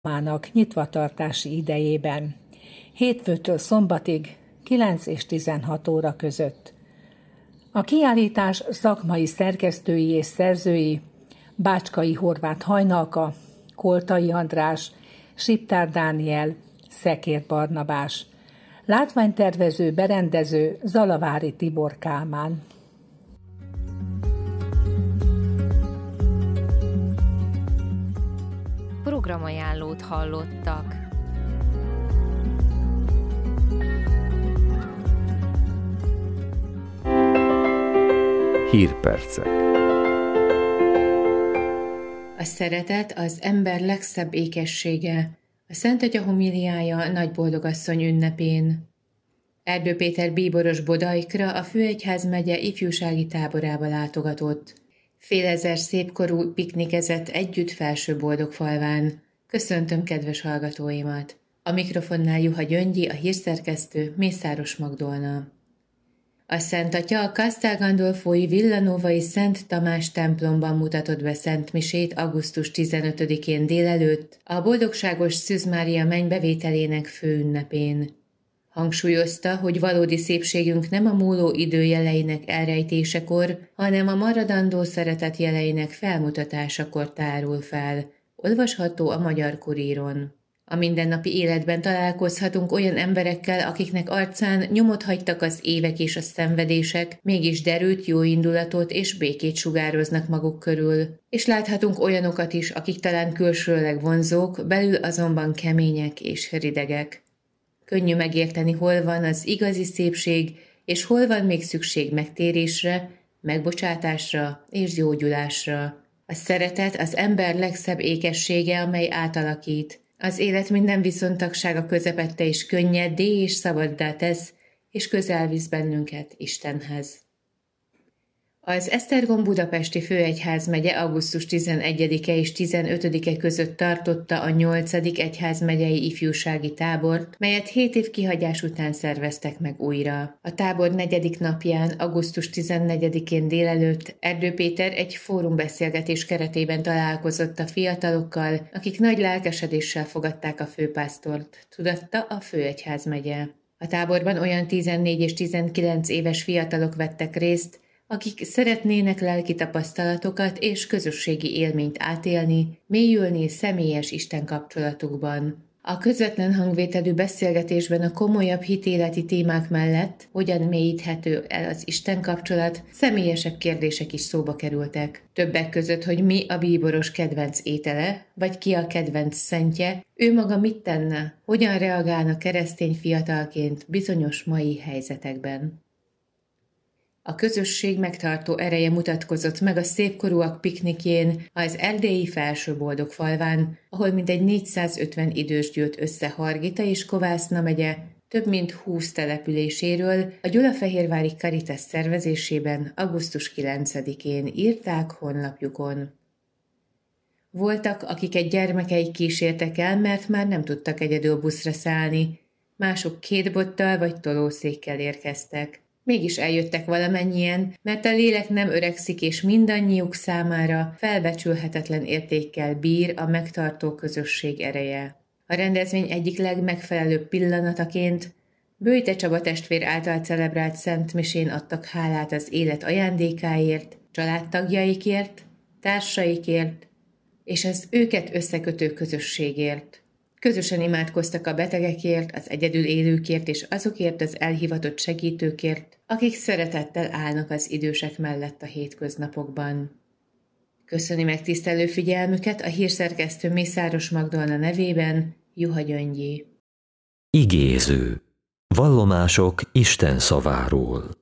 mának nyitvatartási idejében. Hétfőtől szombatig 9 és 16 óra között. A kiállítás szakmai szerkesztői és szerzői Bácskai Horváth Hajnalka, Koltai András, Siptár Dániel, Szekér Barnabás. Látványtervező, berendező Zalavári Tibor Kálmán. Programajánlót hallottak. Hírpercek. A szeretet az ember legszebb ékessége, a Szent Atya homiliája Nagyboldogasszony ünnepén. Erdő Péter bíboros Bodaikra, a Főegyházmegye ifjúsági táborába látogatott. Fél ezer szépkorú piknikezett együtt Felsőboldogfalván. Köszöntöm kedves hallgatóimat! A mikrofonnál Juha Gyöngyi, a hírszerkesztő Mészáros Magdolna. A Szent Atya a Castel Gandolfói Villanovai Szent Tamás templomban mutatott be szentmisét augusztus 15-én délelőtt, a Boldogságos Szűz Mária mennybevételének főünnepén. Hangsúlyozta, hogy valódi szépségünk nem a múló idő jeleinek elrejtésekor, hanem a maradandó szeretet jeleinek felmutatásakor tárul fel. Olvasható a Magyar Kuríron. A mindennapi életben találkozhatunk olyan emberekkel, akiknek arcán nyomot hagytak az évek és a szenvedések, mégis derült, jó indulatot és békét sugároznak maguk körül. És láthatunk olyanokat is, akik talán külsőleg vonzók, belül azonban kemények és ridegek. Könnyű megérteni, hol van az igazi szépség, és hol van még szükség megtérésre, megbocsátásra és gyógyulásra. A szeretet az ember legszebb ékessége, amely átalakít. Az élet minden viszontagsága közepette is könnyeddé és szabaddá tesz, és közel visz bennünket Istenhez. Az Esztergom Budapesti Főegyházmegye augusztus 11-e és 15-e között tartotta a 8. egyházmegyei ifjúsági tábort, melyet 7 év kihagyás után szerveztek meg újra. A tábor 4. napján, augusztus 14-én délelőtt Erdő Péter egy fórumbeszélgetés keretében találkozott a fiatalokkal, akik nagy lelkesedéssel fogadták a főpásztort, tudatta a Főegyházmegye. A táborban olyan 14 és 19 éves fiatalok vettek részt, akik szeretnének lelki tapasztalatokat és közösségi élményt átélni, mélyülni személyes Isten kapcsolatukban. A közvetlen hangvételű beszélgetésben a komolyabb hitéleti témák mellett, hogyan mélyíthető el az Isten kapcsolat, személyesebb kérdések is szóba kerültek. Többek között, hogy mi a bíboros kedvenc étele, vagy ki a kedvenc szentje, ő maga mit tenne, hogyan reagálna keresztény fiatalként bizonyos mai helyzetekben. A közösség megtartó ereje mutatkozott meg a szépkorúak piknikjén az erdélyi Felsőboldogfalván, ahol mintegy 450 idős gyűlt össze Hargita és Kovászna megye több mint 20 településéről a Gyulafehérvári Caritas szervezésében augusztus 9-én írták honlapjukon. Voltak, akiket gyermekeik kísértek el, mert már nem tudtak egyedül buszra szállni, mások 2 bottal vagy tolószékkel érkeztek. Mégis eljöttek valamennyien, mert a lélek nem öregszik, és mindannyiuk számára felbecsülhetetlen értékkel bír a megtartó közösség ereje. A rendezvény egyik legmegfelelőbb pillanataként Böjte Csaba testvér által celebrált szentmisén adtak hálát az élet ajándékáért, családtagjaikért, társaikért és az őket összekötő közösségért. Közösen imádkoztak a betegekért, az egyedül élőkért és azokért az elhivatott segítőkért, akik szeretettel állnak az idősek mellett a hétköznapokban. Köszöni megtisztelő figyelmüket a hírszerkesztő Mészáros Magdolna nevében Juha Gyöngyi. Igéző. Vallomások Isten szaváról.